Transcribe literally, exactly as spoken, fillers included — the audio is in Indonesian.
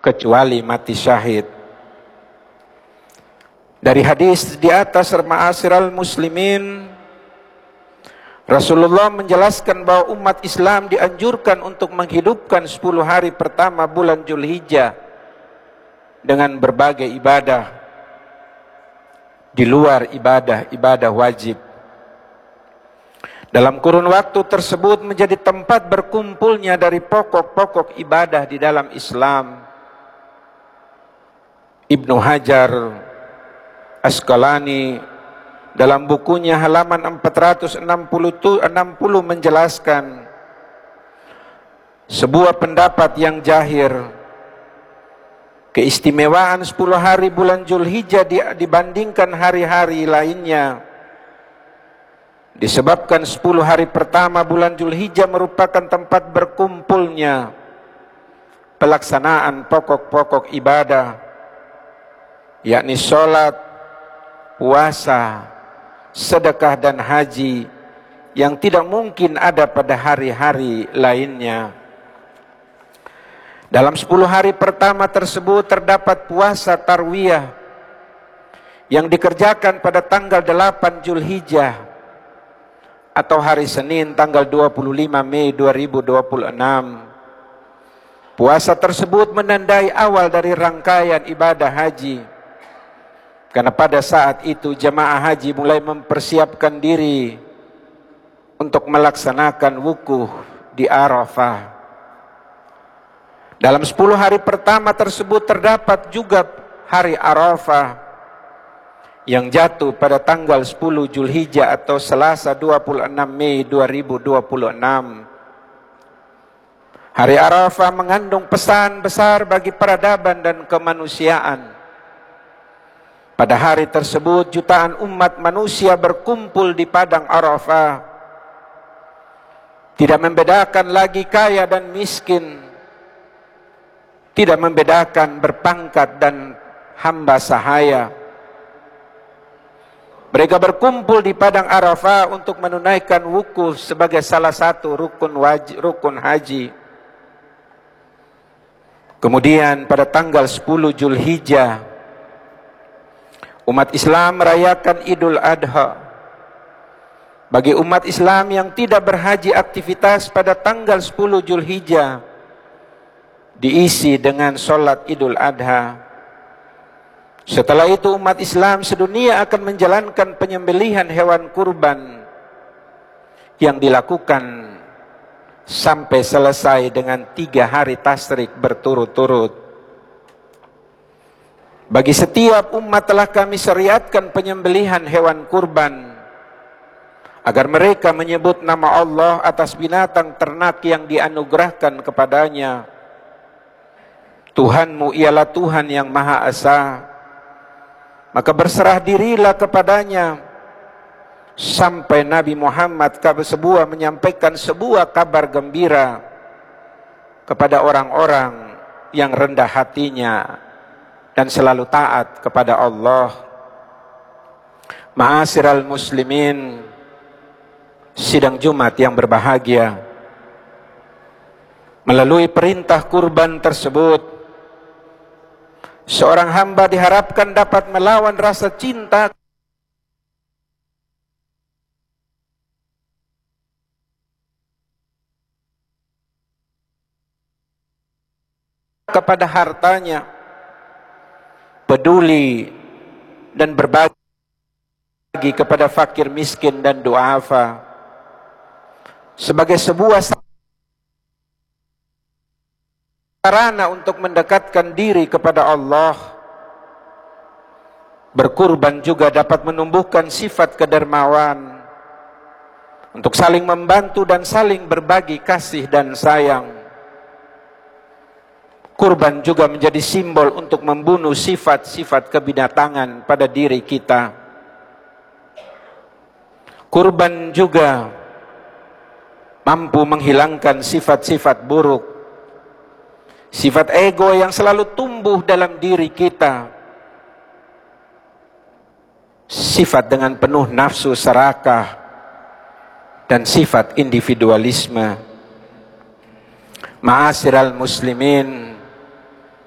kecuali mati syahid. Dari hadis di atas, ma'asyiral muslimin, Rasulullah menjelaskan bahwa umat Islam dianjurkan untuk menghidupkan sepuluh hari pertama bulan Dzulhijjah dengan berbagai ibadah di luar ibadah-ibadah wajib. Dalam kurun waktu tersebut menjadi tempat berkumpulnya dari pokok-pokok ibadah di dalam Islam. Ibnu Hajar Asqalani dalam bukunya halaman empat ratus enam puluh menjelaskan sebuah pendapat yang jahir, keistimewaan sepuluh hari bulan Dzulhijjah dibandingkan hari-hari lainnya disebabkan sepuluh hari pertama bulan Dzulhijjah merupakan tempat berkumpulnya pelaksanaan pokok-pokok ibadah, yakni sholat, puasa, sedekah dan haji yang tidak mungkin ada pada hari-hari lainnya. Dalam sepuluh hari pertama tersebut terdapat puasa tarwiyah yang dikerjakan pada tanggal delapan Dzulhijjah atau hari Senin tanggal dua puluh lima Mei dua ribu dua puluh enam. Puasa tersebut menandai awal dari rangkaian ibadah haji, karena pada saat itu jemaah haji mulai mempersiapkan diri untuk melaksanakan wukuf di Arafah. Dalam sepuluh hari pertama tersebut terdapat juga hari Arafah yang jatuh pada tanggal sepuluh Dzulhijjah atau Selasa dua puluh enam Mei dua ribu dua puluh enam. Hari Arafah mengandung pesan besar bagi peradaban dan kemanusiaan. Pada hari tersebut jutaan umat manusia berkumpul di padang Arafah. Tidak membedakan lagi kaya dan miskin, tidak membedakan berpangkat dan hamba sahaya. Mereka berkumpul di padang Arafah untuk menunaikan wukuf sebagai salah satu rukun wajib, rukun haji. Kemudian pada tanggal sepuluh Dzulhijjah umat Islam merayakan Idul Adha. Bagi umat Islam yang tidak berhaji, aktivitas pada tanggal sepuluh Dzulhijjah diisi dengan sholat Idul Adha. Setelah itu umat Islam sedunia akan menjalankan penyembelihan hewan kurban yang dilakukan sampai selesai dengan tiga hari tasyrik berturut-turut. Bagi setiap umat telah kami syariatkan penyembelihan hewan kurban agar mereka menyebut nama Allah atas binatang ternak yang dianugerahkan kepadanya. Tuhanmu ialah Tuhan yang Maha Esa, maka berserah dirilah kepadanya sampai Nabi Muhammad sebuah menyampaikan sebuah kabar gembira kepada orang-orang yang rendah hatinya dan selalu taat kepada Allah. Ma'asyiral muslimin, sidang Jumat yang berbahagia, melalui perintah kurban tersebut, seorang hamba diharapkan dapat melawan rasa cinta kepada hartanya, peduli dan berbagi kepada fakir miskin dan duafa sebagai sebuah sarana untuk mendekatkan diri kepada Allah. Berkurban juga dapat menumbuhkan sifat kedermawan untuk saling membantu dan saling berbagi kasih dan sayang. Kurban juga menjadi simbol untuk membunuh sifat-sifat kebinatangan pada diri kita. Kurban juga mampu menghilangkan sifat-sifat buruk, sifat ego yang selalu tumbuh dalam diri kita, sifat dengan penuh nafsu serakah, dan sifat individualisme. Ma'asyiral muslimin,